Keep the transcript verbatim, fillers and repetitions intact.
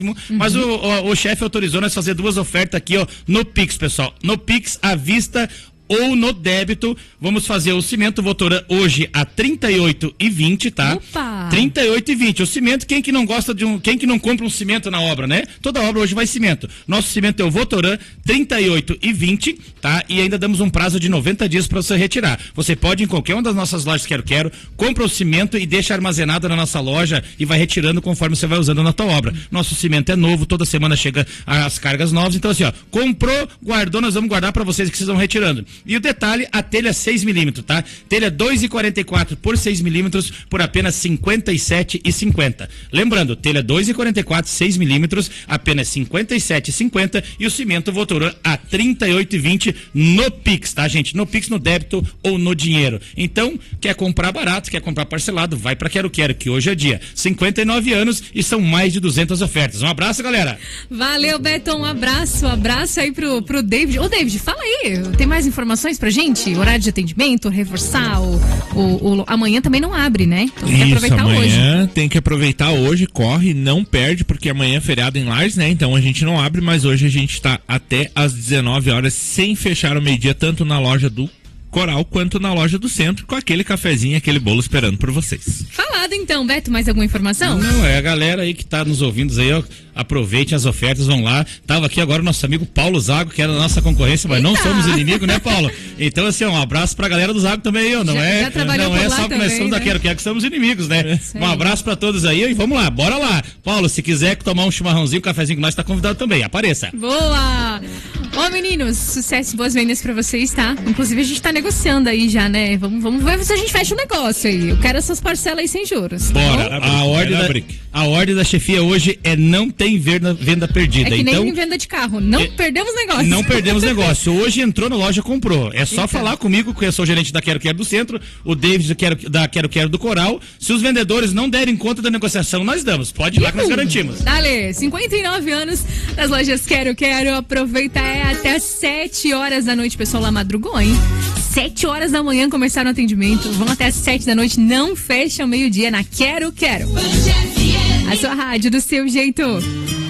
Mas uhum. o, o, o chefe autorizou nós fazer duas ofertas aqui, ó, no Pix, pessoal. No Pix, à vista ou no débito. Vamos fazer o cimento Votoran hoje a trinta e oito e vinte, tá? Opa! trinta e oito e vinte. O cimento, quem que não gosta de um, quem que não compra um cimento na obra, né? Toda obra hoje vai cimento. Nosso cimento é o Votoran trinta e oito e vinte, tá? E ainda damos um prazo de noventa dias para você retirar. Você pode ir em qualquer uma das nossas lojas Quero Quero, compra o cimento e deixa armazenado na nossa loja e vai retirando conforme você vai usando na tua obra. Nosso cimento é novo, toda semana chega as cargas novas. Então assim, ó, comprou, guardou, nós vamos guardar para vocês que vocês vão retirando. E o detalhe, a telha é seis milímetros, tá? Telha dois e quarenta e quatro por seis milímetros por apenas cinquenta e sete e cinquenta. Lembrando, telha dois e quarenta e quatro, seis milímetros, apenas cinquenta e sete e cinquenta e o cimento Votoran a trinta e oito e vinte no Pix, tá, gente? No Pix, no débito ou no dinheiro. Então, quer comprar barato, quer comprar parcelado, vai pra Quero Quero, que hoje é dia. cinquenta e nove anos e são mais de duzentas ofertas. Um abraço, galera! Valeu, Beto, um abraço, um abraço aí pro, pro David. Ô, David, fala aí, tem mais informações pra gente? Horário de atendimento, reforçar, o, o, o amanhã também não abre, né? Então tem que aproveitar amanhã hoje. Amanhã tem que aproveitar hoje, corre, não perde, porque amanhã é feriado em Lages, né? Então a gente não abre, mas hoje a gente tá até às dezenove horas sem fechar o meio-dia, tanto na loja do Coral quanto na loja do centro, com aquele cafezinho, aquele bolo esperando por vocês. Falado então, Beto, mais alguma informação? Não, é a galera aí que tá nos ouvindo aí, ó, aproveitem as ofertas, vão lá. Tava aqui agora o nosso amigo Paulo Zago, que era da nossa concorrência, mas Eita. Não somos inimigos, né, Paulo? Então, assim, um abraço pra galera do Zago também aí, ó, não já, é, já não é só que nós somos né? da Quero Quero que somos inimigos, né? Um abraço pra todos aí e vamos lá, bora lá. Paulo, se quiser tomar um chimarrãozinho, um cafezinho com nós, tá convidado também, apareça. Boa! Ô, meninos, sucesso e boas vendas pra vocês, tá? Inclusive, a gente tá negociando aí já, né? Vamos, vamos ver se a gente fecha o negócio aí. Eu quero essas parcelas aí sem juros. Bora. Tá a, ordem da, a ordem da chefia hoje é não tem venda, venda perdida. É que então, nem venda de carro. Não é, perdemos negócio. Não perdemos negócio. Hoje entrou na loja, comprou. É só então. falar comigo, que eu sou o gerente da Quero Quero do Centro, o David Quero, da Quero Quero do Coral. Se os vendedores não derem conta da negociação, nós damos. Pode ir lá que nós garantimos. Dale, cinquenta e nove anos das lojas Quero Quero. Aproveita, é até às sete horas da noite. Pessoal lá madrugou, hein? sete horas da manhã começaram o atendimento. Vão até às sete da noite. Não fecha o meio-dia na Quero Quero. A sua rádio do seu jeito.